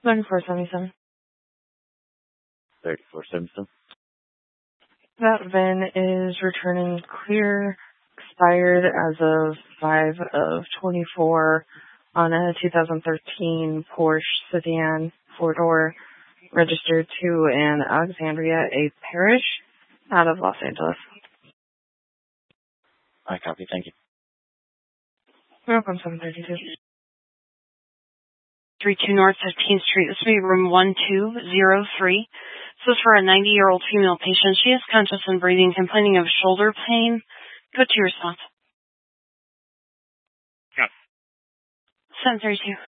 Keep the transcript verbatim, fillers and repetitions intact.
thirty-four seventy-seven. thirty-four seventy-seven. That V I N is returning clear, expired as of five of twenty-four on a two thousand thirteen Porsche sedan, four-door, registered to an Alexandria A. Parish out of Los Angeles. I copy. Thank you. Welcome, seven thirty-two. thirty-two North fifteenth Street. This will be room one two zero three. This is for a ninety-year-old female patient. She is conscious and breathing, complaining of shoulder pain. Go to your response. Yes. seven thirty-two.